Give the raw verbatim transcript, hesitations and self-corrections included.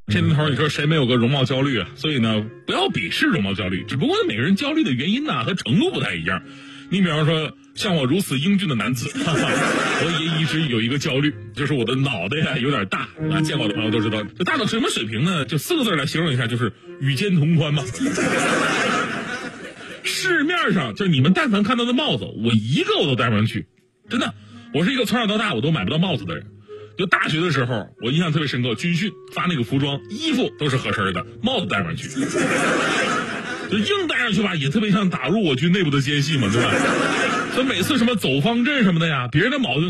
这年头你说谁没有个容貌焦虑啊？所以呢，不要鄙视容貌焦虑，只不过每个人焦虑的原因呢和程度不太一样。你比方说像我如此英俊的男子，哈哈，我也一直有一个焦虑，就是我的脑袋呀有点大啊。见我的朋友都知道，这大到什么水平呢？就四个字来形容一下，就是与肩同宽嘛。市面上就是你们但凡看到的帽子，我一个我都戴不上去，真的。我是一个从小到大我都买不到帽子的人。就大学的时候，我印象特别深刻，军训发那个服装，衣服都是合身的，帽子戴不上去。就硬戴上去吧，也特别像打入我军内部的奸细嘛，对吧？所以每次什么走方阵什么的呀，别人的脑子